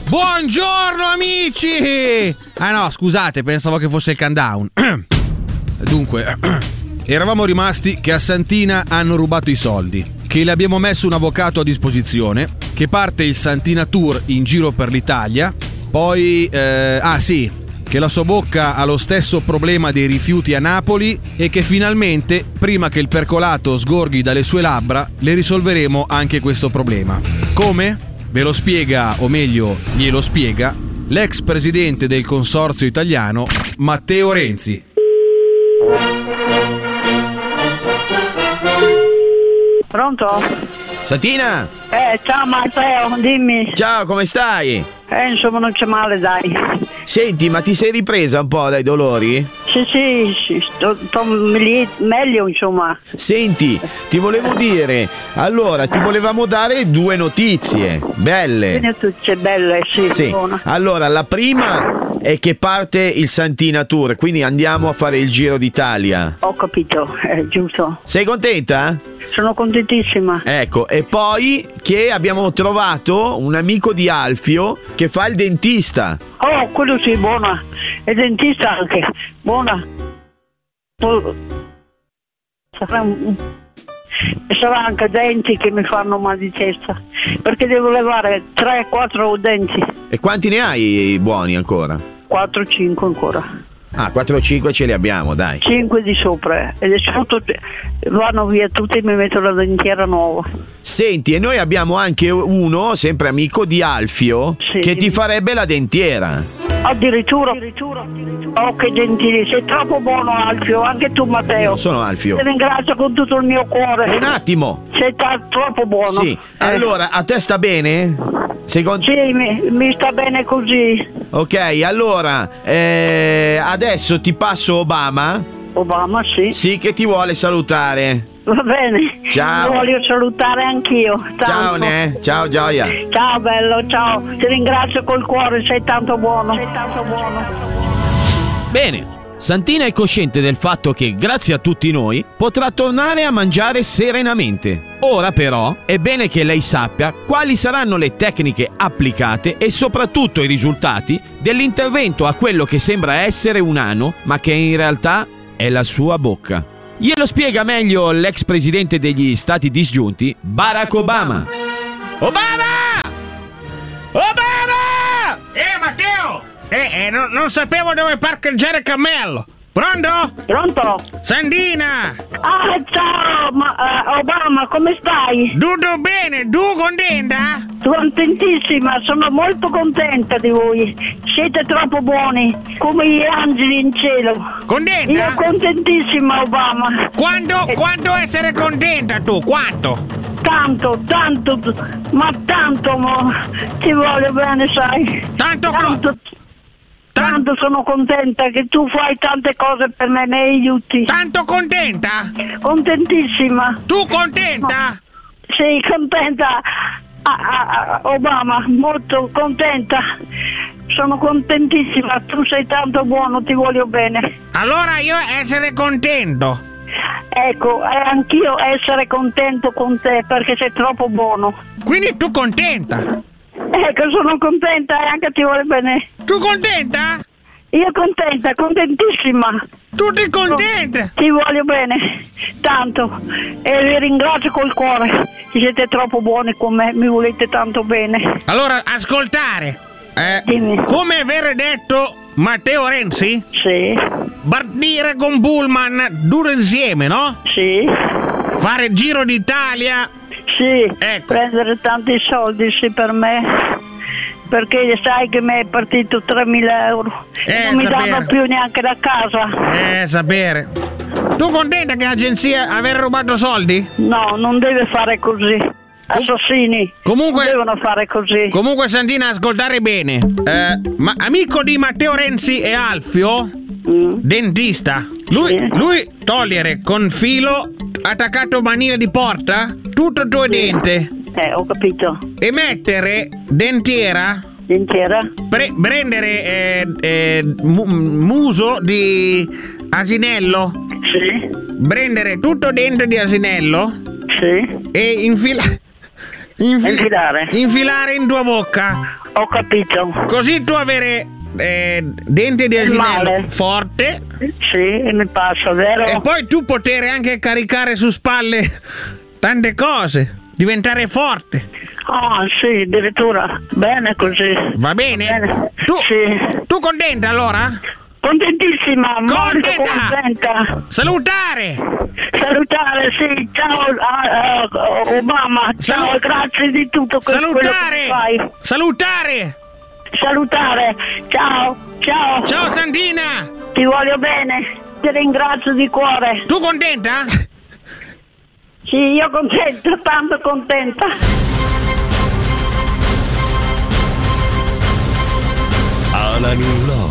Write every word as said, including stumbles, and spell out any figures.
Buongiorno amici! Ah no, scusate, pensavo che fosse il countdown. Dunque, eravamo rimasti che a Santina hanno rubato i soldi, che le abbiamo messo un avvocato a disposizione, che parte il Santina Tour in giro per l'Italia, poi, eh, ah sì, che la sua bocca ha lo stesso problema dei rifiuti a Napoli e che finalmente, prima che il percolato sgorghi dalle sue labbra, le risolveremo anche questo problema. Come? Ve lo spiega, o meglio, glielo spiega, l'ex presidente del consorzio italiano, Matteo Renzi. Pronto? Santina? Eh, ciao Matteo, dimmi. Ciao, come stai? Eh, insomma, non c'è male, dai. Senti, ma ti sei ripresa un po' dai dolori? Sì, sì, sì, sto, sto meglio, insomma. Senti, ti volevo dire, allora, ti volevamo dare due notizie, belle. Due notizie belle, sì. Sì, buona. allora, la prima è che parte il Santina Tour, quindi andiamo a fare il Giro d'Italia. Ho capito, è giusto. Sei contenta? Sono contentissima. Ecco, e poi che abbiamo trovato un amico di Alfio che fa il dentista. Oh, quello sì, buona. E dentista anche, buona. Sarà, un... sarà anche denti che mi fanno mal di testa, perché devo levare tre quattro denti. E quanti ne hai buoni ancora? quattro cinque ancora. Ah, quattro cinque ce li abbiamo, dai. cinque di sopra e sotto vanno via tutti e mi metto la dentiera nuova. Senti, e noi abbiamo anche uno, sempre amico di Alfio, sì, che ti farebbe la dentiera. Addirittura, addirittura, addirittura. Oh, che gentile, sei troppo buono Alfio, anche tu Matteo. Sono Alfio. Ti ringrazio con tutto il mio cuore. Un attimo. Sei t- troppo buono. Sì, eh. allora, a te sta bene? Secondo... Sì, mi, mi sta bene così. Ok, allora, eh, adesso ti passo Obama. Obama, sì. Sì, che ti vuole salutare. Va bene. Ciao. Lo voglio salutare anch'io. Tanto. Ciao, Ne. Ciao, Gioia. Ciao, bello, ciao. Ti ringrazio col cuore, sei tanto buono. Sei tanto buono. Bene. Santina è cosciente del fatto che, grazie a tutti noi, potrà tornare a mangiare serenamente. Ora però è bene che lei sappia quali saranno le tecniche applicate e soprattutto i risultati dell'intervento a quello che sembra essere un ano, ma che in realtà è la sua bocca. Glielo spiega meglio l'ex presidente degli Stati Disgiunti, Barack Obama. Obama! Obama! Eh, Matteo! Eh, eh non, non sapevo dove parcheggiare il cammello. Pronto? Pronto? Sandina! Ah, ciao, ma, uh, Obama, come stai? Tutto bene, tu contenta? Contentissima, sono molto contenta di voi. Siete troppo buoni, come gli angeli in cielo. Contenta? Io contentissima, Obama. Quanto, Eh, quanto essere contenta tu? Quanto? Tanto, tanto, ma tanto, ma ti voglio bene, sai. Tanto, Tanto, co- tanto sono contenta che tu fai tante cose per me, mi aiuti. tanto contenta? Contentissima. Tu contenta? Sei contenta, ah, ah, Obama, molto contenta. Sono contentissima, tu sei tanto buono, ti voglio bene. Allora io essere contento. Ecco, e anch'io essere contento con te perché sei troppo buono. Quindi tu contenta? Ecco, sono contenta e anche ti voglio bene. Tu contenta? Io contenta, contentissima. Tutti contenti? Ti voglio bene, tanto. E vi ringrazio col cuore. Siete troppo buoni con me, mi volete tanto bene. Allora, ascoltare. Eh, Dimmi. come aver detto Matteo Renzi? Sì, Partire con Pullman due insieme, no? sì, Fare il Giro d'Italia. sì. Ecco. Prendere tanti soldi, sì, per me. Perché sai che mi è partito tremila euro. Eh, non mi sapere. danno più neanche da casa. Eh, sapere. Tu contenta che l'agenzia aver rubato soldi? No, non deve fare così. Assassini. Comunque- Non devono fare così. Comunque, Santina, ascoltare bene. Eh, ma amico di Matteo Renzi e Alfio, Mm. dentista. Lui, Sì. lui togliere con filo attaccato manina di porta tutto il tuo dente Eh, ho capito. e mettere dentiera. Intera? Pre- prendere eh, eh, mu- muso di asinello, Sì, prendere tutto dentro di asinello sì. e infilare Infi- Infilare. Infilare in tua bocca. Ho capito. Così tu avere eh, dente di asinello male. forte. Sì, mi passa, vero? E poi tu poter anche caricare su spalle tante cose. Diventare forte. Ah, sì, addirittura. Bene così. Va bene? Bene. Tu, Sì. tu contenta allora? Contentissima, Contenta. molto contenta. Salutare! Salutare, sì, ciao ah, ah, Obama, ciao, Salu- grazie di tutto que- quello che Salutare! fai. Salutare! Salutare, ciao, ciao. Ciao Santina! Ti voglio bene, ti ringrazio di cuore. Tu contenta? Sì, io contenta, tanto contenta. Alan in Love.